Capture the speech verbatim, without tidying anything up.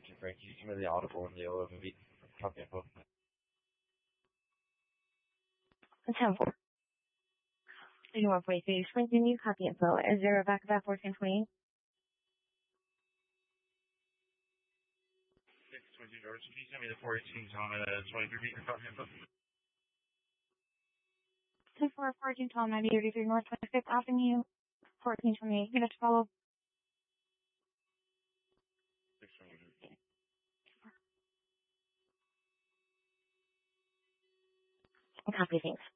to Frank. You give me the audible and the eleven beat copy info. ten four. one forty-three, continue, copy info. Is there a back-to-back fourteen twenty? six twenty, George. Can you send me the four eighteens on a twenty-three beat copy info? ten four, fourteen twelve, ninety thirty-three North twenty-fifth Avenue, fourteen twenty-eight. Minutes to follow. six twenty. Copy, thanks.